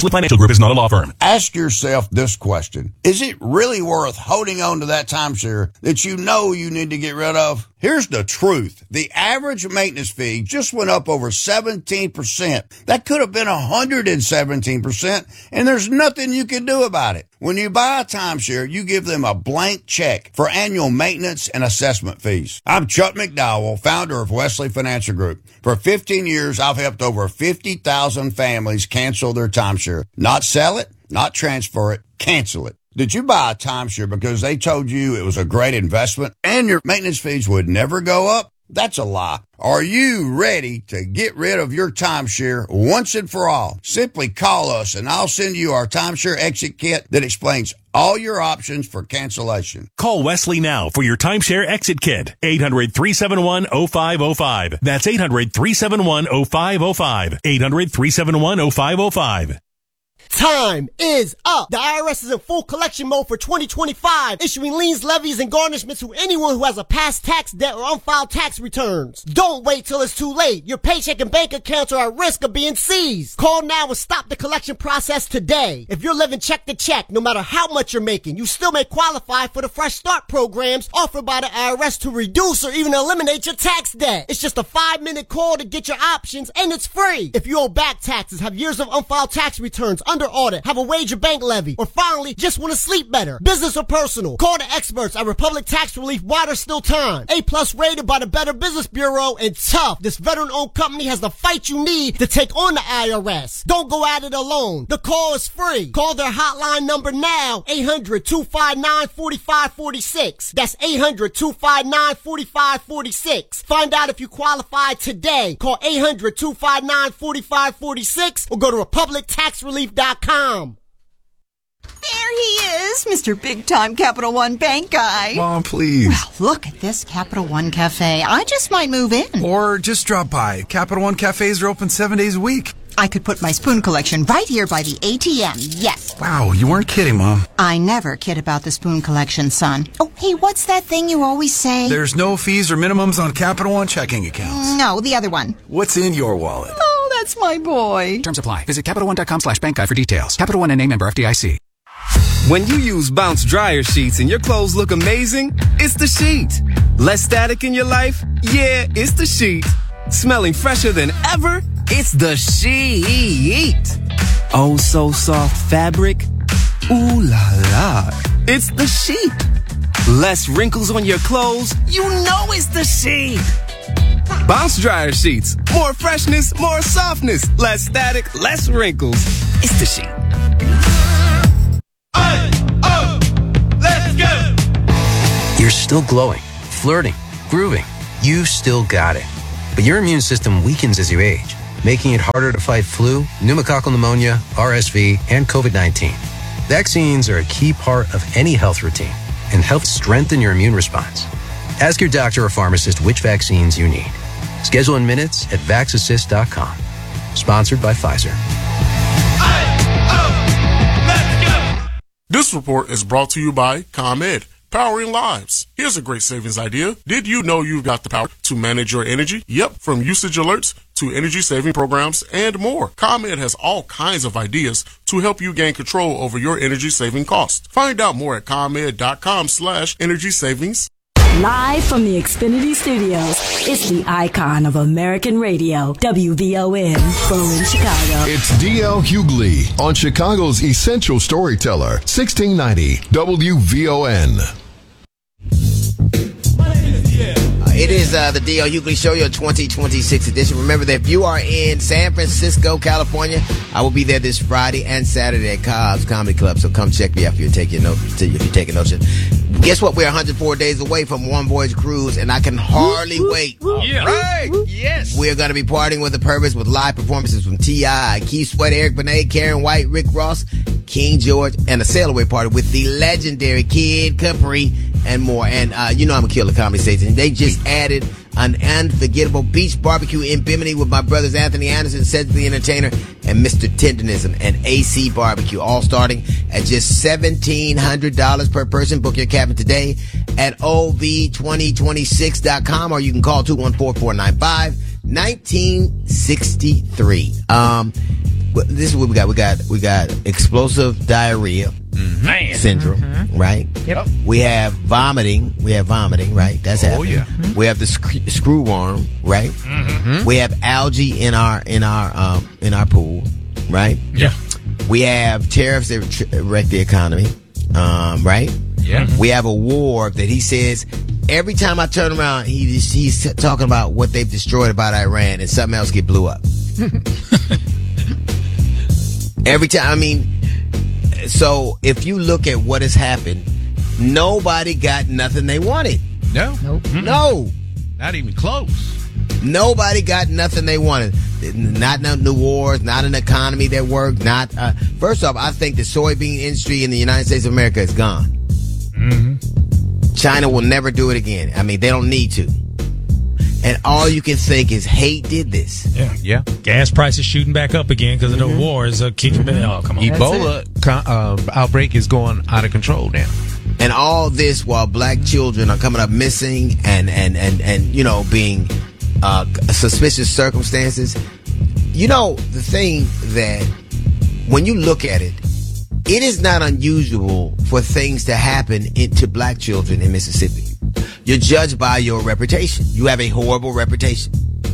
Wesley Financial Group is not a law firm. Ask yourself this question. Is it really worth holding on to that timeshare that you know you need to get rid of? Here's the truth. The average maintenance fee just went up over 17%. That could have been 117%, and there's nothing you can do about it. When you buy a timeshare, you give them a blank check for annual maintenance and assessment fees. I'm Chuck McDowell, founder of Wesley Financial Group. For 15 years, I've helped over 50,000 families cancel their timeshare. Not sell it, not transfer it, cancel it. Did you buy a timeshare because they told you it was a great investment and your maintenance fees would never go up? That's a lie. Are you ready to get rid of your timeshare once and for all? Simply call us and I'll send you our timeshare exit kit that explains all your options for cancellation. Call Wesley now for your timeshare exit kit. 800-371-0505. That's 800-371-0505. 800-371-0505. Time is up. The IRS is in full collection mode for 2025, issuing liens, levies, and garnishments to anyone who has a past tax debt or unfiled tax returns. Don't wait till it's too late. Your paycheck and bank accounts are at risk of being seized. Call now and stop the collection process today. If you're living check to check, no matter how much you're making, you still may qualify for the Fresh Start programs offered by the IRS to reduce or even eliminate your tax debt. It's just a 5-minute call to get your options, and it's free. If you owe back taxes, have years of unfiled tax returns, under audit, have a wage or bank levy, or finally just want to sleep better, business or personal, call the experts at Republic Tax Relief while there's still time. A+ rated by the Better Business Bureau, and tough. This veteran-owned company has the fight you need to take on the IRS. Don't go at it alone. The call is free. Call their hotline number now, 800-259-4546. That's 800-259-4546. Find out if you qualify today. Call 800-259-4546 or go to republictaxrelief.com. There he is, Mr. Big Time Capital One Bank guy. Mom, please. Well, look at this Capital One Cafe. I just might move in. Or just drop by. Capital One cafes are open 7 days a week. I could put my spoon collection right here by the ATM, yes. Wow, you weren't kidding, Mom. I never kid about the spoon collection, son. Oh, hey, what's that thing you always say? There's no fees or minimums on Capital One checking accounts. No, the other one. What's in your wallet? Oh, that's my boy. Terms apply. Visit CapitalOne.com/bank guide for details. Capital One NA, member FDIC. When you use Bounce dryer sheets and your clothes look amazing, it's the sheet. Less static in your life? Yeah, it's the sheet. Smelling fresher than ever? It's the sheet. Oh, so soft fabric? Ooh la la. It's the sheet. Less wrinkles on your clothes? You know it's the sheet. Bounce dryer sheets. More freshness, more softness. Less static, less wrinkles. It's the sheet. Let's go! You're still glowing, flirting, grooving. You still got it. But your immune system weakens as you age, making it harder to fight flu, pneumococcal pneumonia, RSV, and COVID-19. Vaccines are a key part of any health routine and help strengthen your immune response. Ask your doctor or pharmacist which vaccines you need. Schedule in minutes at VaxAssist.com. Sponsored by Pfizer. This report is brought to you by ComEd, powering lives. Here's a great savings idea. Did you know you've got the power to manage your energy? Yep, from usage alerts to energy saving programs and more. ComEd has all kinds of ideas to help you gain control over your energy saving costs. Find out more at ComEd.com/energy savings. Live from the Xfinity Studios, it's the icon of American radio, WVON, Berlin, Chicago. It's D.L. Hughley on Chicago's Essential Storyteller, 1690 WVON. It is the D.L. Hughley Show, your 2026 edition. Remember that if you are in San Francisco, California, I will be there this Friday and Saturday at Cobb's Comedy Club. So come check me out if you're taking notion. Guess what? We're 104 days away from One Voyage Cruise, and I can hardly wait. Yeah. Right. Yes. We're going to be partying with a purpose with live performances from T.I., Keith Sweat, Eric Benet, Karen White, Rick Ross, King George, and a sail away party with the legendary Kid Capri and more. And you know I'm a killer comedy station. They just added an unforgettable beach barbecue in Bimini with my brothers Anthony Anderson, Cedric the Entertainer, and Mr. Tendonism and AC Barbecue, all starting at just $1,700 per person. Book your cabin today at OV2026.com, or you can call 214-495-1963. this is what we got. We got explosive diarrhea syndrome, right? Yep. We have vomiting. Right? That's happening. Yeah. We have the screw worm, right? We have algae in our pool, right? Yeah. We have tariffs that wreck the economy, right? Yeah. We have a war that he says every time I turn around, he's talking about what they've destroyed about Iran, and something else blew up. Every time, I mean, so if you look at what has happened, nobody got nothing they wanted. No. No. Not even close. Nobody got nothing they wanted. Not no new wars, not an economy that worked, not... first off, I think the soybean industry in the United States of America is gone. China will never do it again. I mean, they don't need to. And all you can think is hate did this. Yeah. Gas prices shooting back up again because of the wars kicking back. Oh, come on. Ebola outbreak is going out of control now. And all this while black children are coming up missing and you know, being suspicious circumstances. You know, the thing that when you look at it, it is not unusual for things to happen to black children in Mississippi. You're judged by your reputation. You have a horrible reputation.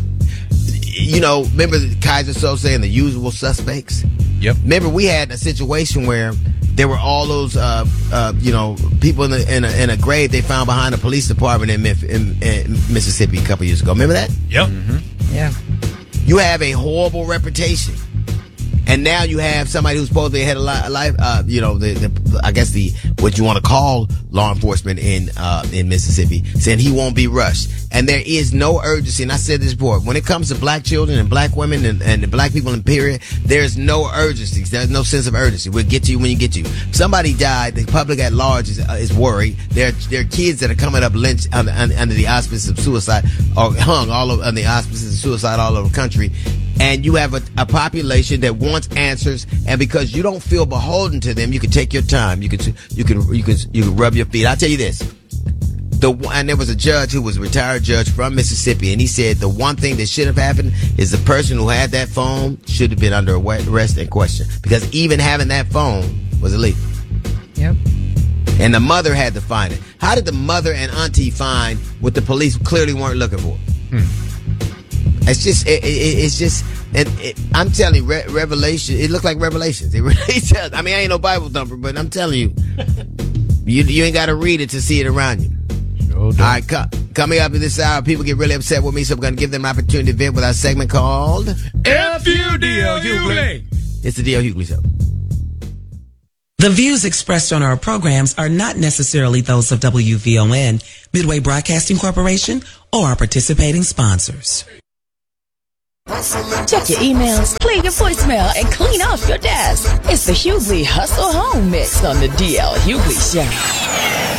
You know, remember the Kaiser Sose and the Usual Suspects? Yep. Remember we had a situation where there were all those, you know, people in a grave they found behind a police department in Mississippi a couple years ago. Remember that? Yep. Yeah. You have a horrible reputation. And now you have somebody who's supposedly had a life, you know, I guess what you want to call law enforcement in Mississippi, saying he won't be rushed. And there is no urgency. And I said this before, when it comes to black children and black women and the black people in period, there's no urgency. There's no sense of urgency. We'll get to you when you get to you. Somebody died. The public at large is worried. There are kids that are coming up lynched under the auspices of suicide, or hung under the auspices of suicide all over the country. And you have a population that wants answers, and because you don't feel beholden to them, you can take your time. You can rub your feet. I'll tell you this. And there was a judge who was a retired judge from Mississippi, and he said the one thing that should have happened is the person who had that phone should have been under arrest and questioned, because even having that phone was illegal. Yep. And the mother had to find it. How did the mother and auntie find what the police clearly weren't looking for? It's just, I'm telling you, Revelation, it looked like Revelations. It really does. I mean, I ain't no Bible thumper, but I'm telling you, you ain't got to read it to see it around you. All right, coming up in this hour, people get really upset with me, so I'm going to give them an opportunity to vent with our segment called F-U-D-O Hughley. It's the D.L. Hughley Show. The views expressed on our programs are not necessarily those of WVON, Midway Broadcasting Corporation, or our participating sponsors. Check your emails, play your voicemail, and clean off your desk. It's the Hughley Hustle Home Mix on the D.L. Hughley Show.